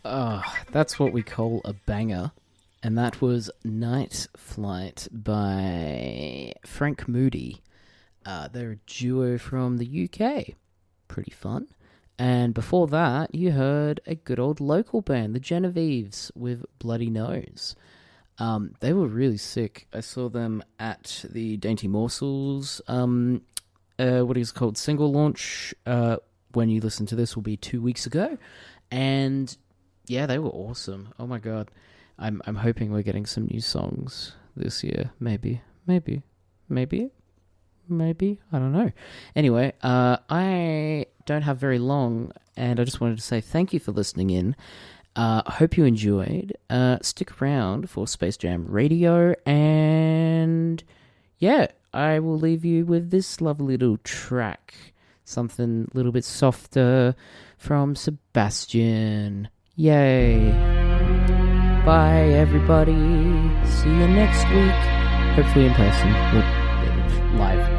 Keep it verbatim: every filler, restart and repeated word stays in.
Oh, that's what we call a banger. And that was Night Flight by Frank Moody. Uh, they're a duo from the U K. Pretty fun. And before that, you heard a good old local band, the Genevieves, with Bloody Nose. Um, they were really sick. I saw them at the Dainty Morsels, um, uh, what is it called, single launch. Uh, when you listen to this will be two weeks ago. And yeah, they were awesome. Oh my god. I'm I'm hoping we're getting some new songs this year. Maybe. Maybe. Maybe. Maybe. I don't know. Anyway, uh, I don't have very long, and I just wanted to say thank you for listening in. I uh, hope you enjoyed. Uh, stick around for Space Jam Radio, and yeah, I will leave you with this lovely little track. Something a little bit softer from Sebastian. Yay. Bye, everybody. See you next week. Hopefully in person. Well, live.